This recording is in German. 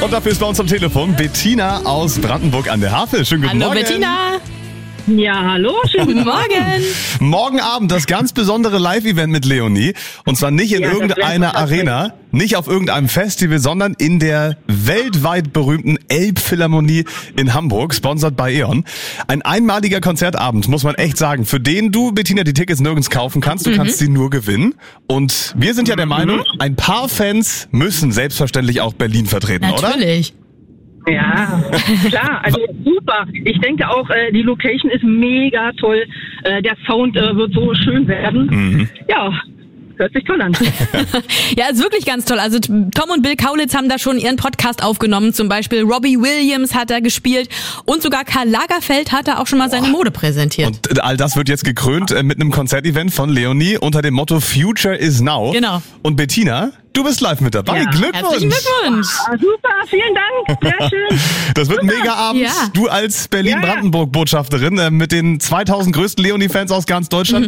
Und dafür ist bei uns am Telefon Bettina aus Brandenburg an der Havel. Schönen guten Morgen. Hallo Bettina. Ja, hallo, schönen Guten Morgen. Morgen Abend das ganz besondere Live-Event mit Leonie. Und zwar nicht in irgendeiner Arena, nicht auf irgendeinem Festival, sondern in der weltweit berühmten Elbphilharmonie in Hamburg, sponsored by E.ON. Ein einmaliger Konzertabend, muss man echt sagen, für den du, Bettina, die Tickets nirgends kaufen kannst. Du kannst sie nur gewinnen. Und wir sind ja der Meinung, ein paar Fans müssen selbstverständlich auch Berlin vertreten, oder? Natürlich. Ja, klar, also super. Ich denke auch, die Location ist mega toll. Der Sound wird so schön werden. Ja, hört sich toll an. Ja, ist wirklich ganz toll. Also Tom und Bill Kaulitz haben da schon ihren Podcast aufgenommen. Zum Beispiel Robbie Williams hat da gespielt und sogar Karl Lagerfeld hat da auch schon mal seine Mode präsentiert. Und all das wird jetzt gekrönt mit einem Konzertevent von Leonie unter dem Motto Future is Now. Genau. Und Bettina, du bist live mit dabei. Ja. Glückwunsch. Herzlichen Glückwunsch. Ah, super, vielen Dank, sehr schön. Das wird ein mega Abend. Ja. Du als Berlin-Brandenburg-Botschafterin mit den 2000 größten Leonie-Fans aus ganz Deutschland.